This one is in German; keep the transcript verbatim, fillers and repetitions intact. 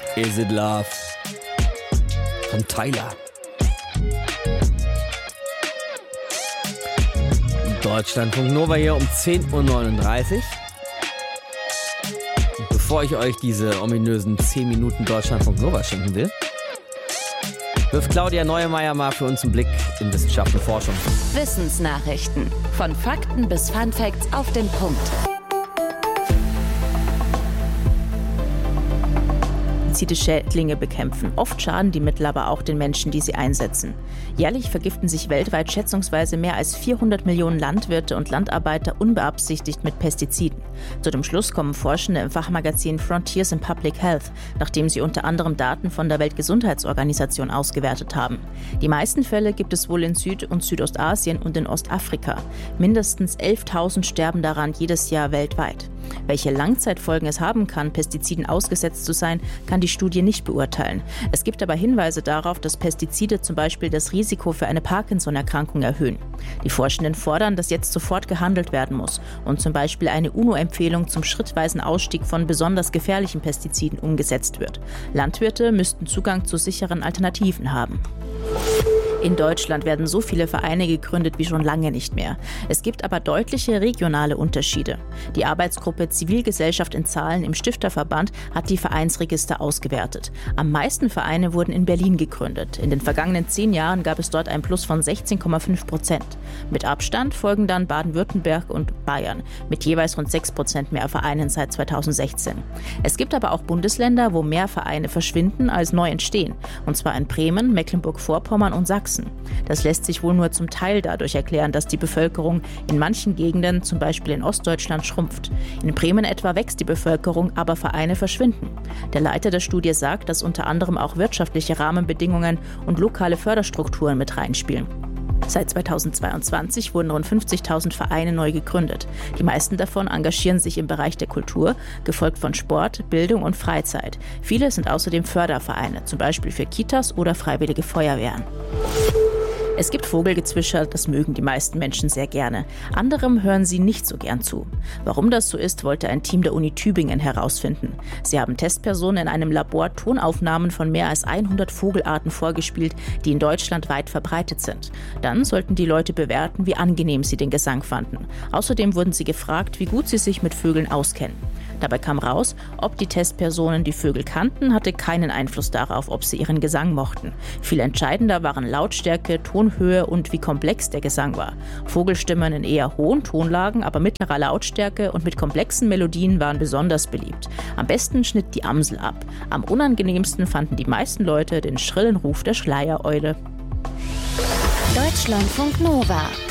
Is It Love von Tyler. Deutschlandfunk Nova hier um zehn Uhr neununddreißig. Und bevor ich euch diese ominösen zehn Minuten Deutschlandfunk Nova schenken will, wirft Claudia Neuemeier mal für uns einen Blick in Wissenschaft und Forschung. Wissensnachrichten. Von Fakten bis Funfacts auf den Punkt. Schädlinge bekämpfen. Oft schaden die Mittel aber auch den Menschen, die sie einsetzen. Jährlich vergiften sich weltweit schätzungsweise mehr als vierhundert Millionen Landwirte und Landarbeiter unbeabsichtigt mit Pestiziden. Zu dem Schluss kommen Forschende im Fachmagazin Frontiers in Public Health, nachdem sie unter anderem Daten von der Weltgesundheitsorganisation ausgewertet haben. Die meisten Fälle gibt es wohl in Süd- und Südostasien und in Ostafrika. Mindestens elftausend sterben daran jedes Jahr weltweit. Welche Langzeitfolgen es haben kann, Pestiziden ausgesetzt zu sein, kann die Studie nicht beurteilen. Es gibt aber Hinweise darauf, dass Pestizide zum Beispiel das Risiko für eine Parkinson-Erkrankung erhöhen. Die Forschenden fordern, dass jetzt sofort gehandelt werden muss und zum Beispiel eine UNO-Empfehlung zum schrittweisen Ausstieg von besonders gefährlichen Pestiziden umgesetzt wird. Landwirte müssten Zugang zu sicheren Alternativen haben. In Deutschland werden so viele Vereine gegründet wie schon lange nicht mehr. Es gibt aber deutliche regionale Unterschiede. Die Arbeitsgruppe Zivilgesellschaft in Zahlen im Stifterverband hat die Vereinsregister ausgewertet. Am meisten Vereine wurden in Berlin gegründet. In den vergangenen zehn Jahren gab es dort ein Plus von sechzehn Komma fünf Prozent. Mit Abstand folgen dann Baden-Württemberg und Bayern mit jeweils rund sechs Prozent mehr Vereinen seit zweitausendsechzehn. Es gibt aber auch Bundesländer, wo mehr Vereine verschwinden als neu entstehen. Und zwar in Bremen, Mecklenburg-Vorpommern und Sachsen. Das lässt sich wohl nur zum Teil dadurch erklären, dass die Bevölkerung in manchen Gegenden, zum Beispiel in Ostdeutschland, schrumpft. In Bremen etwa wächst die Bevölkerung, aber Vereine verschwinden. Der Leiter der Studie sagt, dass unter anderem auch wirtschaftliche Rahmenbedingungen und lokale Förderstrukturen mit reinspielen. Seit zweitausendzweiundzwanzig wurden rund fünfzigtausend Vereine neu gegründet. Die meisten davon engagieren sich im Bereich der Kultur, gefolgt von Sport, Bildung und Freizeit. Viele sind außerdem Fördervereine, zum Beispiel für Kitas oder freiwillige Feuerwehren. Es gibt Vogelgezwitscher, das mögen die meisten Menschen sehr gerne. Anderem hören sie nicht so gern zu. Warum das so ist, wollte ein Team der Uni Tübingen herausfinden. Sie haben Testpersonen in einem Labor Tonaufnahmen von mehr als hundert Vogelarten vorgespielt, die in Deutschland weit verbreitet sind. Dann sollten die Leute bewerten, wie angenehm sie den Gesang fanden. Außerdem wurden sie gefragt, wie gut sie sich mit Vögeln auskennen. Dabei kam raus, ob die Testpersonen die Vögel kannten, hatte keinen Einfluss darauf, ob sie ihren Gesang mochten. Viel entscheidender waren Lautstärke, Tonhöhe und wie komplex der Gesang war. Vogelstimmen in eher hohen Tonlagen, aber mittlerer Lautstärke und mit komplexen Melodien waren besonders beliebt. Am besten schnitt die Amsel ab. Am unangenehmsten fanden die meisten Leute den schrillen Ruf der Schleiereule. Deutschlandfunk Nova.